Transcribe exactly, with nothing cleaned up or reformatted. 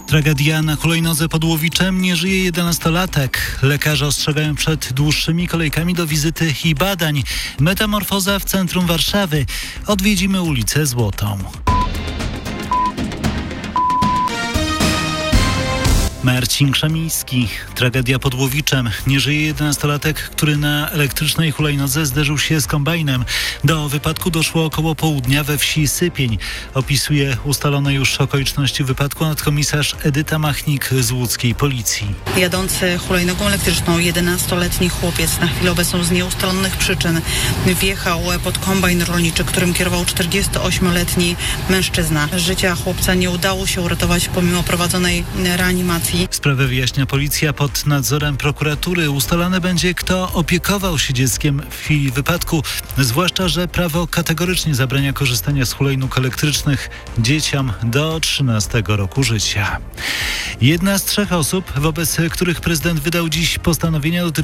Tragedia na hulajnodze pod Łowiczem. Nie żyje jedenastolatek. Lekarze ostrzegają przed dłuższymi kolejkami do wizyty i badań. Metamorfoza w centrum Warszawy. Odwiedzimy ulicę Złotą. Marcin Krzemiński. Tragedia pod Łowiczem. Nie żyje jedenastolatek, który na elektrycznej hulajnodze zderzył się z kombajnem. Do wypadku doszło około południa we wsi Sypień. Opisuje ustalone już okoliczności wypadku nadkomisarz Edyta Machnik z łódzkiej policji. Jadący hulajnogą elektryczną jedenastoletni chłopiec na chwilę obecną z nieustalonych przyczyn wjechał pod kombajn rolniczy, którym kierował czterdziestoośmioletni mężczyzna. Życia chłopca nie udało się uratować pomimo prowadzonej reanimacji. Sprawę wyjaśnia policja pod nadzorem prokuratury. Ustalane będzie, kto opiekował się dzieckiem w chwili wypadku, zwłaszcza że prawo kategorycznie zabrania korzystania z hulajnóg elektrycznych dzieciom do trzynastego roku życia. Jedna z trzech osób, wobec których prezydent wydał dziś postanowienia dotyczące